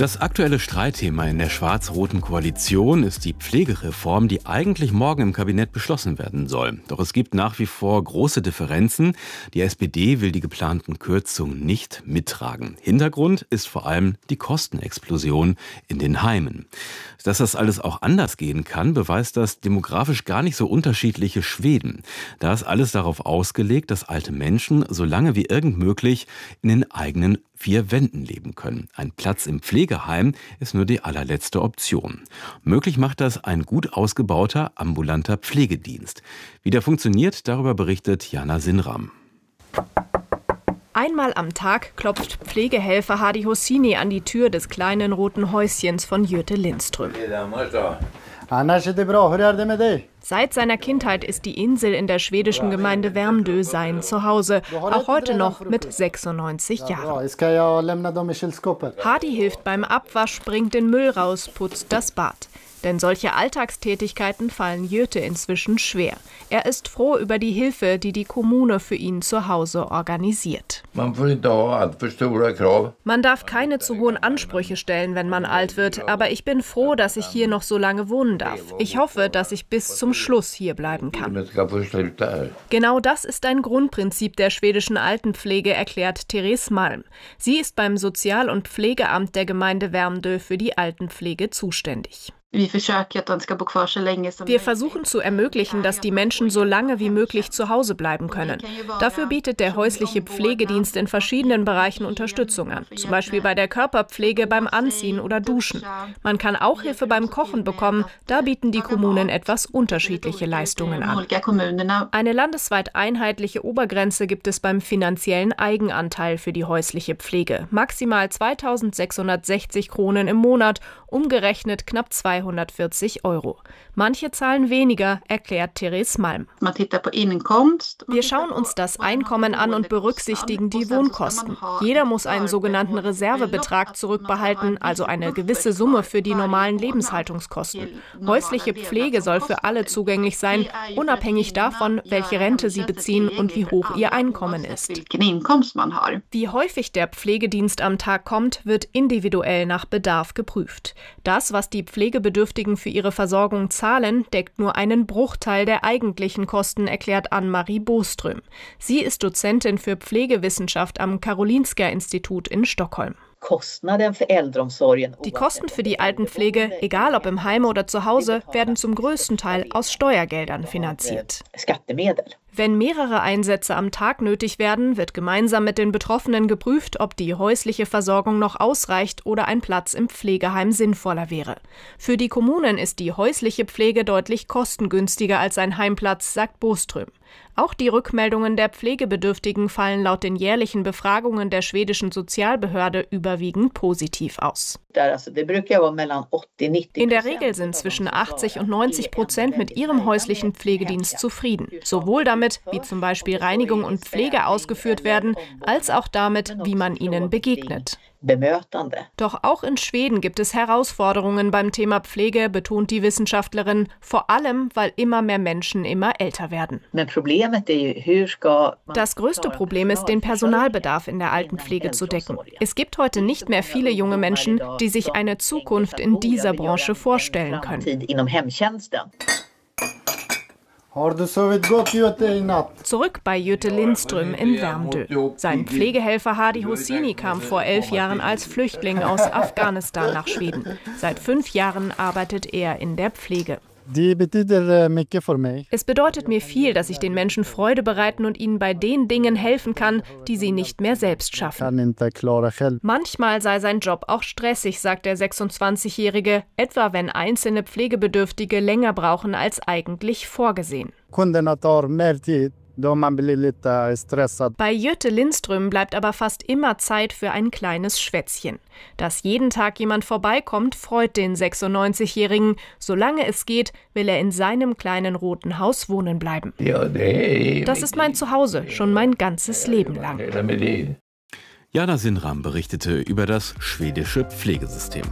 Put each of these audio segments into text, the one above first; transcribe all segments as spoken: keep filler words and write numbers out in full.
Das aktuelle Streitthema in der schwarz-roten Koalition ist die Pflegereform, die eigentlich morgen im Kabinett beschlossen werden soll. Doch es gibt nach wie vor große Differenzen. Die S P D will die geplanten Kürzungen nicht mittragen. Hintergrund ist vor allem die Kostenexplosion in den Heimen. Dass das alles auch anders gehen kann, beweist das demografisch gar nicht so unterschiedliche Schweden. Da ist alles darauf ausgelegt, dass alte Menschen so lange wie irgend möglich in den eigenen vier Wänden leben können. Ein Platz im Pflegeheim ist nur die allerletzte Option. Möglich macht das ein gut ausgebauter ambulanter Pflegedienst. Wie der funktioniert, darüber berichtet Jana Sinram. Einmal am Tag klopft Pflegehelfer Hadi Hosseini an die Tür des kleinen roten Häuschens von Göte Lindström. Seit seiner Kindheit ist die Insel in der schwedischen Gemeinde Värmdö sein Zuhause, auch heute noch mit sechsundneunzig Jahren. Hadi hilft beim Abwasch, bringt den Müll raus, putzt das Bad. Denn solche Alltagstätigkeiten fallen Göte inzwischen schwer. Er ist froh über die Hilfe, die die Kommune für ihn zu Hause organisiert. Man darf keine zu hohen Ansprüche stellen, wenn man alt wird, aber ich bin froh, dass ich hier noch so lange wohnen darf. Ich hoffe, dass ich bis zum Schluss hier bleiben kann. Genau das ist ein Grundprinzip der schwedischen Altenpflege, erklärt Therese Malm. Sie ist beim Sozial- und Pflegeamt der Gemeinde Värmdö für die Altenpflege zuständig. Wir versuchen zu ermöglichen, dass die Menschen so lange wie möglich zu Hause bleiben können. Dafür bietet der häusliche Pflegedienst in verschiedenen Bereichen Unterstützung an, zum Beispiel bei der Körperpflege, beim Anziehen oder Duschen. Man kann auch Hilfe beim Kochen bekommen, da bieten die Kommunen etwas unterschiedliche Leistungen an. Eine landesweit einheitliche Obergrenze gibt es beim finanziellen Eigenanteil für die häusliche Pflege, maximal zweitausendsechshundertsechzig Kronen im Monat, umgerechnet knapp zweihundertvierzig Euro. Manche zahlen weniger, erklärt Therese Malm. Wir schauen uns das Einkommen an und berücksichtigen die Wohnkosten. Jeder muss einen sogenannten Reservebetrag zurückbehalten, also eine gewisse Summe für die normalen Lebenshaltungskosten. Häusliche Pflege soll für alle zugänglich sein, unabhängig davon, welche Rente sie beziehen und wie hoch ihr Einkommen ist. Wie häufig der Pflegedienst am Tag kommt, wird individuell nach Bedarf geprüft. Das, was die Pflegebedürftigen für ihre Versorgung zahlen, deckt nur einen Bruchteil der eigentlichen Kosten, erklärt Ann-Marie Boström. Sie ist Dozentin für Pflegewissenschaft am Karolinska-Institut in Stockholm. Die Kosten für die Altenpflege, egal ob im Heim oder zu Hause, werden zum größten Teil aus Steuergeldern finanziert. Wenn mehrere Einsätze am Tag nötig werden, wird gemeinsam mit den Betroffenen geprüft, ob die häusliche Versorgung noch ausreicht oder ein Platz im Pflegeheim sinnvoller wäre. Für die Kommunen ist die häusliche Pflege deutlich kostengünstiger als ein Heimplatz, sagt Boström. Auch die Rückmeldungen der Pflegebedürftigen fallen laut den jährlichen Befragungen der schwedischen Sozialbehörde überwiegend positiv aus. In der Regel sind zwischen achtzig und neunzig Prozent mit ihrem häuslichen Pflegedienst zufrieden. Sowohl damit, wie zum Beispiel Reinigung und Pflege ausgeführt werden, als auch damit, wie man ihnen begegnet. Doch auch in Schweden gibt es Herausforderungen beim Thema Pflege, betont die Wissenschaftlerin, vor allem, weil immer mehr Menschen immer älter werden. Das größte Problem ist, den Personalbedarf in der Altenpflege zu decken. Es gibt heute nicht mehr viele junge Menschen, die sich eine Zukunft in dieser Branche vorstellen können. Zurück bei Göte Lindström in Värmdö. Sein Pflegehelfer Hadi Hosseini kam vor elf Jahren als Flüchtling aus Afghanistan nach Schweden. Seit fünf Jahren arbeitet er in der Pflege. Es bedeutet mir viel, dass ich den Menschen Freude bereiten und ihnen bei den Dingen helfen kann, die sie nicht mehr selbst schaffen. Manchmal sei sein Job auch stressig, sagt der sechsundzwanzigjährige, etwa wenn einzelne Pflegebedürftige länger brauchen als eigentlich vorgesehen. Bei Göte Lindström bleibt aber fast immer Zeit für ein kleines Schwätzchen. Dass jeden Tag jemand vorbeikommt, freut den sechsundneunzigjährigen. Solange es geht, will er in seinem kleinen roten Haus wohnen bleiben. Das ist mein Zuhause, schon mein ganzes Leben lang. Jana Sinram berichtete über das schwedische Pflegesystem.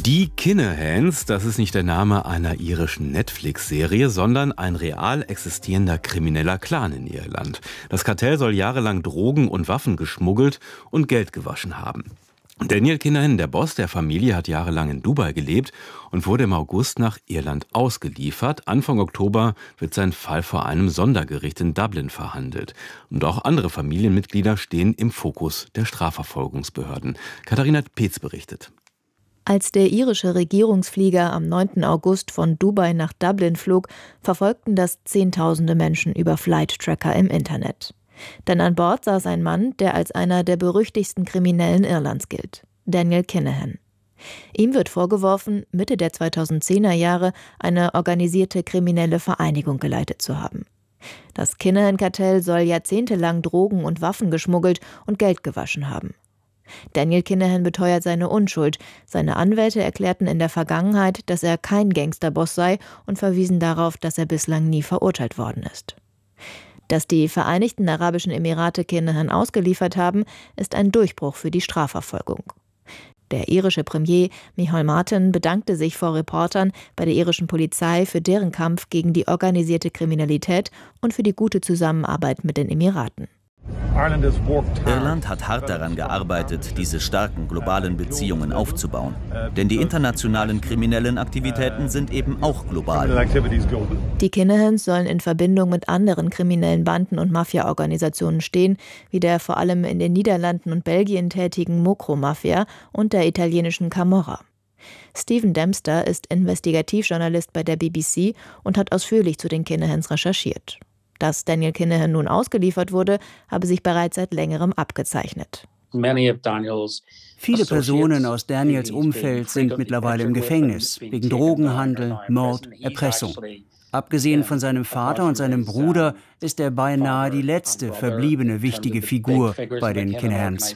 Die Kinahans, das ist nicht der Name einer irischen Netflix-Serie, sondern ein real existierender krimineller Clan in Irland. Das Kartell soll jahrelang Drogen und Waffen geschmuggelt und Geld gewaschen haben. Daniel Kinahan, der Boss der Familie, hat jahrelang in Dubai gelebt und wurde im August nach Irland ausgeliefert. Anfang Oktober wird sein Fall vor einem Sondergericht in Dublin verhandelt. Und auch andere Familienmitglieder stehen im Fokus der Strafverfolgungsbehörden. Katharina Peetz berichtet. Als der irische Regierungsflieger am neunten August von Dubai nach Dublin flog, verfolgten das Zehntausende Menschen über Flight Tracker im Internet. Denn an Bord saß ein Mann, der als einer der berüchtigsten Kriminellen Irlands gilt, Daniel Kinahan. Ihm wird vorgeworfen, Mitte der zweitausendzehner Jahre eine organisierte kriminelle Vereinigung geleitet zu haben. Das Kinahan-Kartell soll jahrzehntelang Drogen und Waffen geschmuggelt und Geld gewaschen haben. Daniel Kinahan beteuert seine Unschuld. Seine Anwälte erklärten in der Vergangenheit, dass er kein Gangsterboss sei und verwiesen darauf, dass er bislang nie verurteilt worden ist. Dass die Vereinigten Arabischen Emirate Kinahan ausgeliefert haben, ist ein Durchbruch für die Strafverfolgung. Der irische Premier Micheál Martin bedankte sich vor Reportern bei der irischen Polizei für deren Kampf gegen die organisierte Kriminalität und für die gute Zusammenarbeit mit den Emiraten. Irland hat hart daran gearbeitet, diese starken globalen Beziehungen aufzubauen. Denn die internationalen kriminellen Aktivitäten sind eben auch global. Die Kinahans sollen in Verbindung mit anderen kriminellen Banden und Mafia-Organisationen stehen, wie der vor allem in den Niederlanden und Belgien tätigen Mocro-Mafia und der italienischen Camorra. Stephen Dempster ist Investigativjournalist bei der B B C und hat ausführlich zu den Kinahans recherchiert. Dass Daniel Kinahan nun ausgeliefert wurde, habe sich bereits seit längerem abgezeichnet. Viele Personen aus Daniels Umfeld sind mittlerweile im Gefängnis, wegen Drogenhandel, Mord, Erpressung. Abgesehen von seinem Vater und seinem Bruder ist er beinahe die letzte verbliebene wichtige Figur bei den Kinahans.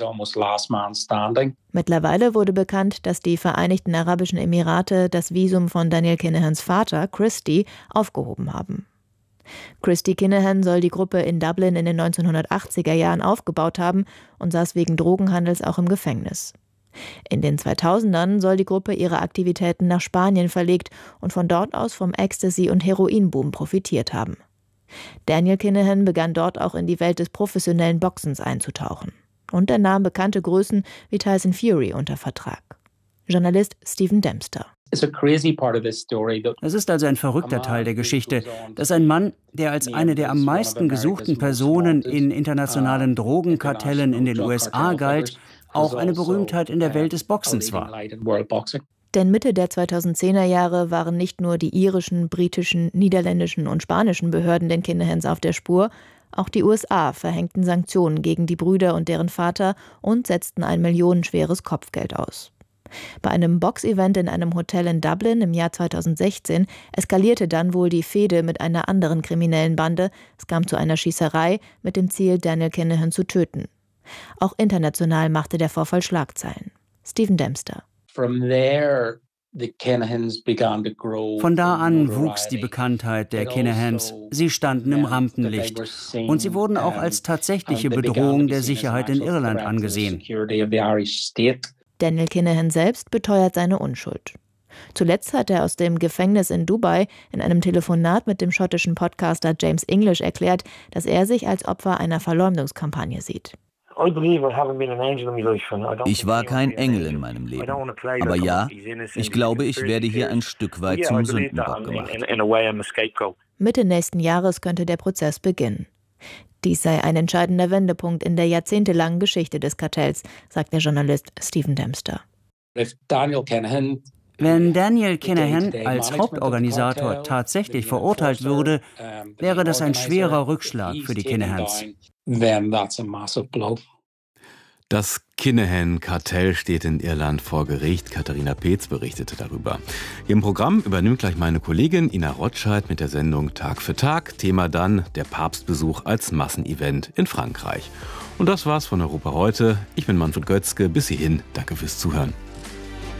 Mittlerweile wurde bekannt, dass die Vereinigten Arabischen Emirate das Visum von Daniel Kinahans Vater, Christy, aufgehoben haben. Christy Kinahan soll die Gruppe in Dublin in den neunzehnhundertachtziger Jahren aufgebaut haben und saß wegen Drogenhandels auch im Gefängnis. In den zweitausendern soll die Gruppe ihre Aktivitäten nach Spanien verlegt und von dort aus vom Ecstasy- und Heroinboom profitiert haben. Daniel Kinahan begann dort auch in die Welt des professionellen Boxens einzutauchen. Und er nahm bekannte Größen wie Tyson Fury unter Vertrag. Journalist Stephen Dempster. Es ist also ein verrückter Teil der Geschichte, dass ein Mann, der als eine der am meisten gesuchten Personen in internationalen Drogenkartellen in den U S A galt, auch eine Berühmtheit in der Welt des Boxens war. Denn Mitte der zweitausendzehner Jahre waren nicht nur die irischen, britischen, niederländischen und spanischen Behörden den Kinahans auf der Spur, auch die U S A verhängten Sanktionen gegen die Brüder und deren Vater und setzten ein millionenschweres Kopfgeld aus. Bei einem Boxevent in einem Hotel in Dublin im Jahr zweitausendsechzehn eskalierte dann wohl die Fehde mit einer anderen kriminellen Bande. Es kam zu einer Schießerei mit dem Ziel, Daniel Kinahan zu töten. Auch international machte der Vorfall Schlagzeilen. Stephen Dempster. Von da an wuchs die Bekanntheit der Kinahans. Sie standen im Rampenlicht. Und sie wurden auch als tatsächliche Bedrohung der Sicherheit in Irland angesehen. Daniel Kinahan selbst beteuert seine Unschuld. Zuletzt hat er aus dem Gefängnis in Dubai in einem Telefonat mit dem schottischen Podcaster James English erklärt, dass er sich als Opfer einer Verleumdungskampagne sieht. Ich war kein Engel in meinem Leben. Aber ja, ich glaube, ich werde hier ein Stück weit zum Sündenbock gemacht. Mitte nächsten Jahres könnte der Prozess beginnen. Dies sei ein entscheidender Wendepunkt in der jahrzehntelangen Geschichte des Kartells, sagt der Journalist Stephen Dempster. Wenn Daniel Kinahan als Hauptorganisator tatsächlich verurteilt würde, wäre das ein schwerer Rückschlag für die Kinahans. Das Kinahan-Kartell steht in Irland vor Gericht. Katharina Peetz berichtete darüber. Hier im Programm übernimmt gleich meine Kollegin Ina Rotscheid mit der Sendung Tag für Tag. Thema dann der Papstbesuch als Massenevent in Frankreich. Und das war's von Europa heute. Ich bin Manfred Götzke. Bis hierhin. Danke fürs Zuhören.